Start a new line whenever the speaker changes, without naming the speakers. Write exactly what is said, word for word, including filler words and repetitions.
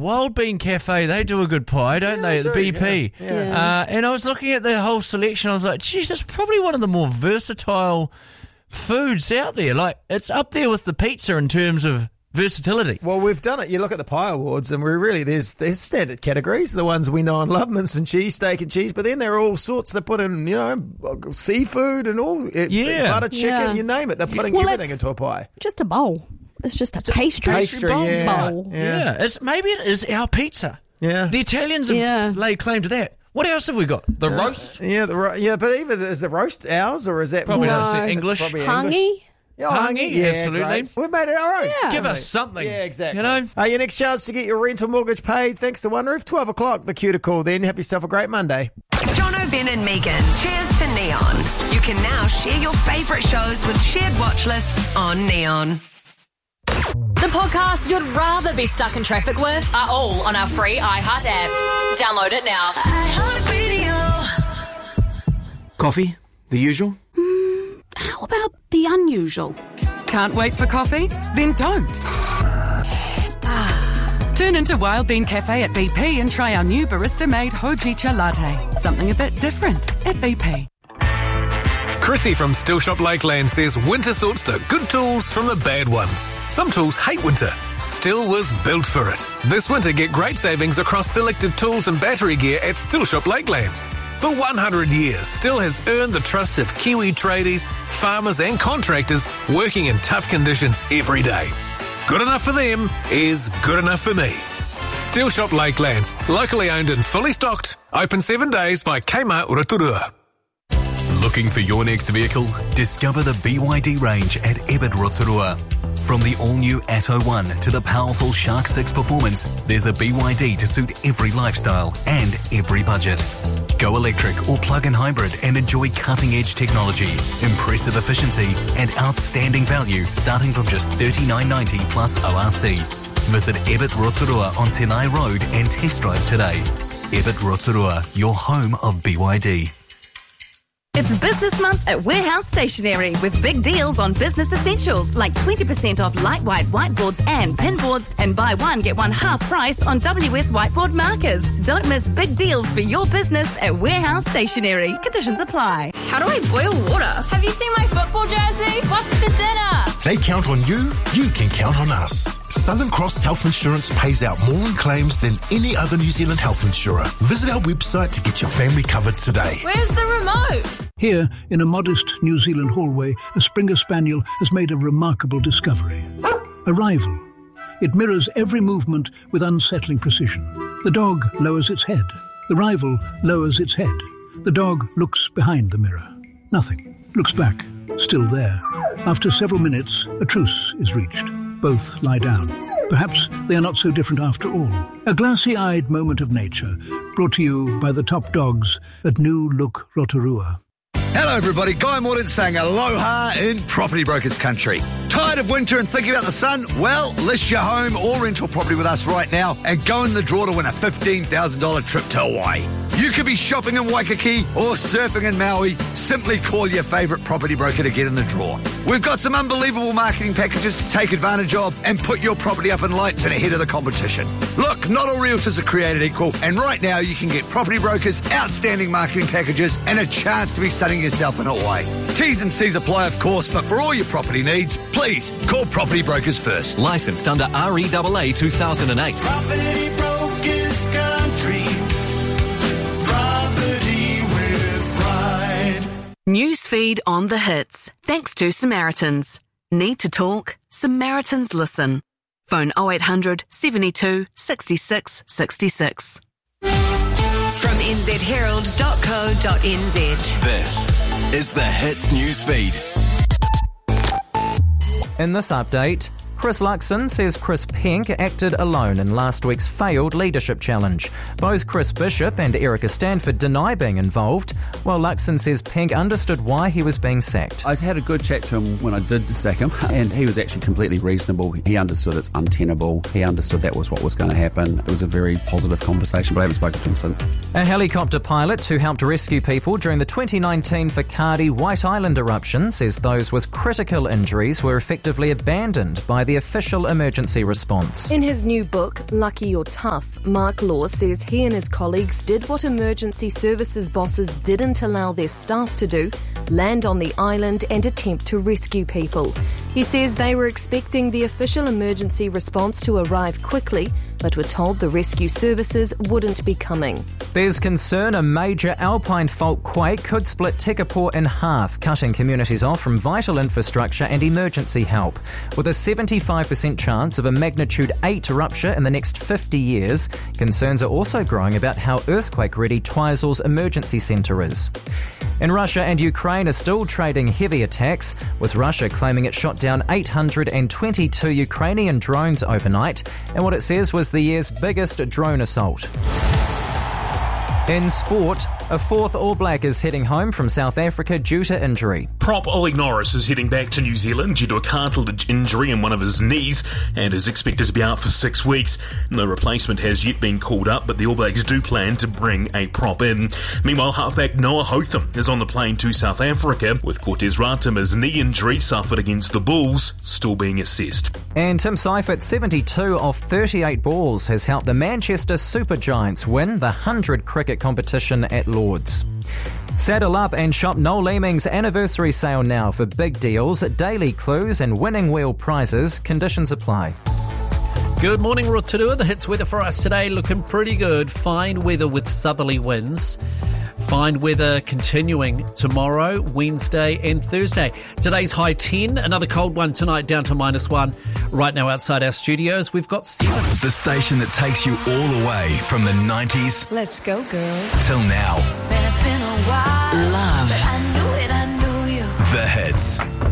Wild Bean Cafe, they do a good pie, don't
Yeah,
they, at
they
the
do,
B P?
yeah. Yeah.
Uh, and I was looking at the whole selection, I was like, geez, it's probably one of the more versatile foods out there. Like, it's up there with the pizza in terms of versatility.
Well, we've done it. You look at the pie awards, and we're really there's there's standard categories, the ones we know and love, mince and cheese, steak and cheese. But then there are all sorts. They put in, you know, seafood and all,
Yeah.
butter chicken,
Yeah.
you name it. They're putting
Well,
everything
it's-
into a pie.
Just a bowl. It's just a pastry,
pastry,
bowl.
yeah.
bowl.
Yeah.
Yeah, it's, maybe it is our pizza.
Yeah.
The Italians have
Yeah.
laid claim to that. What else have we got? The roast?
Yeah, the ro- yeah, but even is the roast ours or is that
Probably
more?
not
No.
English.
Probably
Hangi?
Yeah,
Hangi,
yeah,
absolutely.
great. We've made it our own.
Yeah.
Give us something.
Yeah, exactly.
You know?
Uh, your next chance to get your rental mortgage paid thanks to One Roof, twelve o'clock, the cue to call then. Have yourself a great Monday.
Jono, Ben and Megan, cheers to Neon. You can now share your favourite shows with shared watch lists on Neon.
The podcasts you'd rather be stuck in traffic with are all on our free iHeart app. Download it now.
Coffee? The usual?
How about the unusual? Can't wait for coffee? Then don't. Ah. Turn into Wild Bean Cafe at B P and try our new barista-made Hojicha latte. Something a bit different at B P.
Chrissy from Still Shop Lakeland says winter sorts the good tools from the bad ones. Some tools hate winter. Still was built for it. This winter, get great savings across selected tools and battery gear at Still Shop Lakelands. For one hundred years, Still has earned the trust of Kiwi tradies, farmers and contractors working in tough conditions every day. Good enough for them is good enough for me. Still Shop Lakelands, locally owned and fully stocked, open seven days by Kmart Rotorua.
Looking for your next vehicle? Discover the B Y D range at Ebit Rotorua. From the all-new Atto one to the powerful Shark six performance, there's a B Y D to suit every lifestyle and every budget. Go electric or plug-in hybrid and enjoy cutting-edge technology, impressive efficiency and outstanding value starting from just thirty-nine ninety plus O R C. Visit Ebit Rotorua on Tenai Road and test drive today. Ebit Rotorua, your home of B Y D.
It's business month at Warehouse Stationery with big deals on business essentials like twenty percent off light white whiteboards and pinboards and buy one get one half price on W S whiteboard markers. Don't miss big deals for your business at Warehouse Stationery. Conditions apply.
How do I boil water? Have you seen my football jersey? What's for dinner?
They count on you, you can count on us. Southern Cross Health Insurance pays out more in claims than any other New Zealand health insurer. Visit our website to get your family covered today.
Where's the remote?
Here, in a modest New Zealand hallway, a Springer Spaniel has made a remarkable discovery. A rival. It mirrors every movement with unsettling precision. The dog lowers its head. The rival lowers its head. The dog looks behind the mirror. Nothing. Looks back. Still there. After several minutes, a truce is reached. Both lie down. Perhaps they are not so different after all. A glassy-eyed moment of nature, brought to you by the top dogs at New Look Rotorua.
Hello everybody, Guy Mordaunt saying aloha in Property Brokers Country. Tired of winter and thinking about the sun? Well, list your home or rental property with us right now and go in the draw to win a fifteen thousand dollars trip to Hawaii. You could be shopping in Waikiki or surfing in Maui. Simply call your favourite property broker to get in the draw. We've got some unbelievable marketing packages to take advantage of and put your property up in lights and ahead of the competition. Look, not all realtors are created equal, and right now you can get Property Brokers outstanding marketing packages and a chance to be sunning yourself in Hawaii. T's and C's apply, of course, but for all your property needs, please call Property Brokers first.
Licensed under R E A A two thousand eight.
Property Brokers Country. Property with pride.
Newsfeed on the hits. Thanks to Samaritans. Need to talk? Samaritans listen. Phone oh eight hundred, seventy-two, sixty-six, sixty-six.
From n z herald dot co dot n z.
This is the Hits News Feed.
In this update, Chris Luxon says Chris Penk acted alone in last week's failed leadership challenge. Both Chris Bishop and Erica Stanford deny being involved, while Luxon says Penk understood why he was being sacked.
I had a good chat to him when I did sack him, and he was actually completely reasonable. He understood it's untenable. He understood that was what was going to happen. It was a very positive conversation, but I haven't spoken to him since.
A helicopter pilot who helped rescue people during the twenty nineteen Whakaari White Island eruption says those with critical injuries were effectively abandoned by the the official emergency response.
In his new book, Lucky or Tough, Mark Law says he and his colleagues did what emergency services bosses didn't allow their staff to do, land on the island and attempt to rescue people. He says they were expecting the official emergency response to arrive quickly, but were told the rescue services wouldn't be coming.
There's concern a major alpine fault quake could split Tekapō in half, cutting communities off from vital infrastructure and emergency help. With a seventy-five percent chance of a magnitude eight rupture in the next fifty years, concerns are also growing about how earthquake-ready Twizel's emergency centre is. In Russia and Ukraine are still trading heavy attacks, with Russia claiming it shot down eight hundred twenty-two Ukrainian drones overnight in what it says was the year's biggest drone assault. In sport, a fourth All Black is heading home from South Africa due to injury.
Prop Ollie Norris is heading back to New Zealand due to a cartilage injury in one of his knees and is expected to be out for six weeks. No replacement has yet been called up, but the All Blacks do plan to bring a prop in. Meanwhile, halfback Noah Hotham is on the plane to South Africa, with Cortez Ratima's knee injury suffered against the Bulls still being assessed.
And Tim Seifert, seventy-two off thirty-eight balls, has helped the Manchester Supergiants win the one hundred cricket competition at Lord's. Saddle up and shop Noel Leeming's anniversary sale now for big deals, daily clues and winning wheel prizes. Conditions apply.
Good morning, Rotorua. The hits weather for us today looking pretty good. Fine weather with southerly winds. Fine weather continuing tomorrow, Wednesday and Thursday. Today's high ten, another cold one tonight down to minus one. Right now outside our studios, we've got seven.
The station that takes you all the way from the nineties
Let's go, girls.
till now.
Man, it's been a while.
Love.
But I knew it, I knew you.
The hits.